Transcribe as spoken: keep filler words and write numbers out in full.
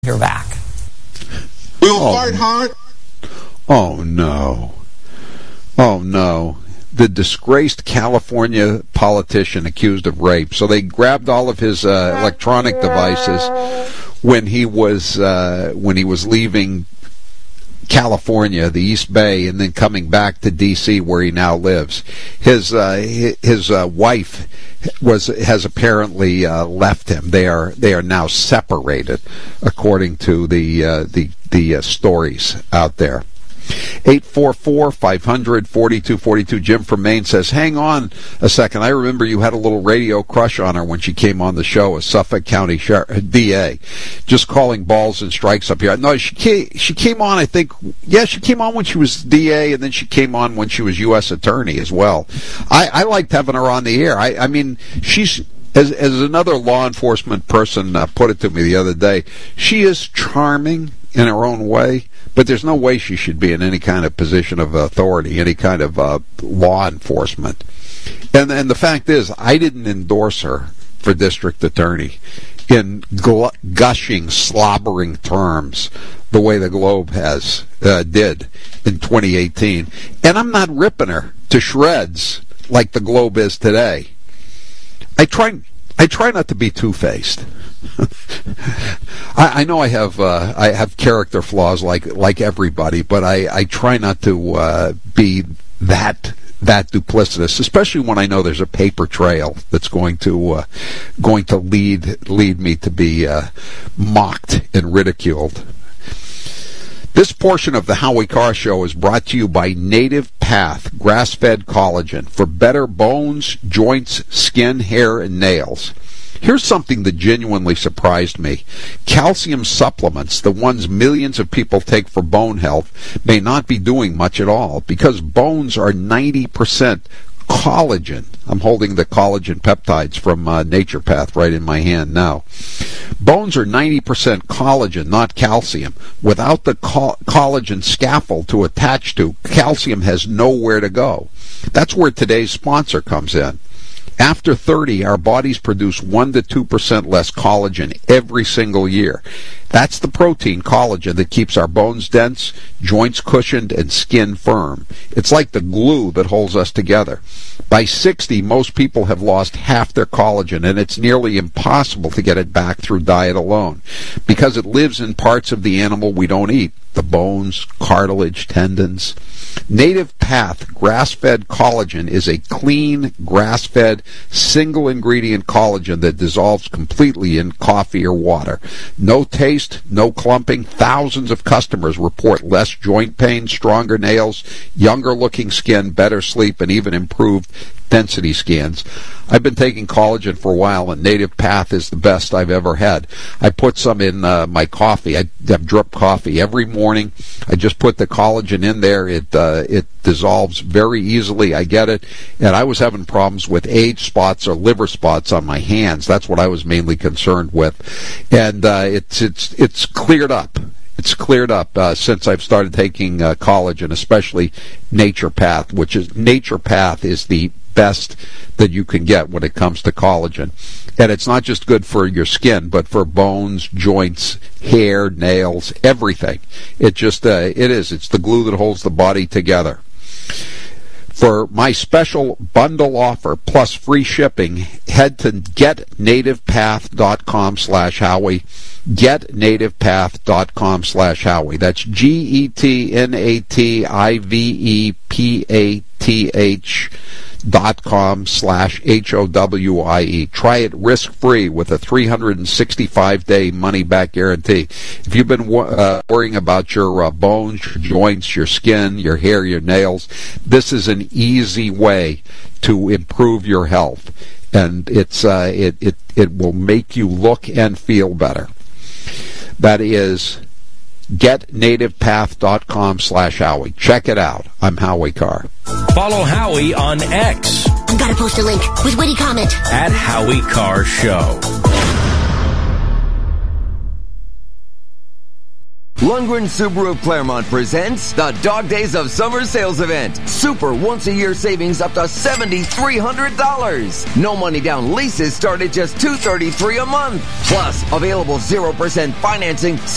your back. We'll Oh. fight hard. Oh, no. Oh, no. The disgraced California politician accused of rape. So they grabbed all of his uh, electronic devices when he was uh, when he was leaving California, the East Bay, and then coming back to D C where he now lives. His uh, his uh, wife was has apparently uh, left him. They are they are now separated, according to the uh, the the uh, stories out there. eight four four, five hundred, forty-two forty-two. Jim from Maine says, hang on a second. I remember you had a little radio crush on her when she came on the show as Suffolk County Sheriff, D A. Just calling balls and strikes up here. No, she came, she came on, I think, yeah, she came on when she was D A, and then she came on when she was U S Attorney as well. I, I liked having her on the air. I, I mean, she's... As, as another law enforcement person uh, put it to me the other day, she is charming in her own way, but there's no way she should be in any kind of position of authority, any kind of uh, law enforcement. And and the fact is, I didn't endorse her for district attorney in gl- gushing, slobbering terms the way the Globe has uh, did in twenty eighteen. And I'm not ripping her to shreds like the Globe is today. I try. I try not to be two-faced. I, I know I have uh, I have character flaws like like everybody, but I, I try not to uh, be that that duplicitous, especially when I know there's a paper trail that's going to uh, going to lead lead me to be uh, mocked and ridiculed. This portion of the Howie Carr Show is brought to you by Native Path grass-fed collagen for better bones, joints, skin, hair, and nails. Here's something that genuinely surprised me. Calcium supplements, the ones millions of people take for bone health, may not be doing much at all because bones are ninety percent collagen. I'm holding the collagen peptides from uh, Nature Path right in my hand now. Bones are ninety percent collagen, not calcium. Without the co- collagen scaffold to attach to, calcium has nowhere to go. That's where today's sponsor comes in. After thirty, our bodies produce one to two percent less collagen every single year. That's the protein, collagen, that keeps our bones dense, joints cushioned, and skin firm. It's like the glue that holds us together. By sixty, most people have lost half their collagen, and it's nearly impossible to get it back through diet alone, because it lives in parts of the animal we don't eat. The bones, cartilage, tendons. Native Path grass-fed collagen is a clean, grass-fed, single-ingredient collagen that dissolves completely in coffee or water. No taste, no clumping. Thousands of customers report less joint pain, stronger nails, younger-looking skin, better sleep, and even improved density scans. I've been taking collagen for a while, and Native Path is the best I've ever had. I put some in uh, my coffee. I have drip coffee every morning. I just put the collagen in there. It uh, it dissolves very easily. I get it. And I was having problems with age spots or liver spots on my hands. That's what I was mainly concerned with. And uh, it's it's it's cleared up. It's cleared up uh, since I've started taking uh, collagen, especially Nature Path, which is Nature Path is the best that you can get when it comes to collagen. And it's not just good for your skin, but for bones, joints, hair, nails, everything. It just, uh, it is. It's the glue that holds the body together. For my special bundle offer plus free shipping, head to get native path dot com slash Howie. get native path dot com slash Howie. That's G E T N A T I V E P A T H dot com slash H O W I E. Try it risk-free with a three hundred sixty-five day money-back guarantee. If you've been uh, worrying about your uh, bones, your joints, your skin, your hair, your nails, this is an easy way to improve your health. And it's uh, it, it, it will make you look and feel better. That is get native path dot com slash Howie. Check it out. I'm Howie Carr. Follow Howie on X. I've got to post a link with witty comment. At Howie Carr Show. Lundgren Subaru of Claremont presents the Dog Days of Summer Sales Event. Super once-a-year savings up to seven thousand three hundred dollars. No money down leases start at just two hundred thirty-three dollars a month. Plus, available zero percent financing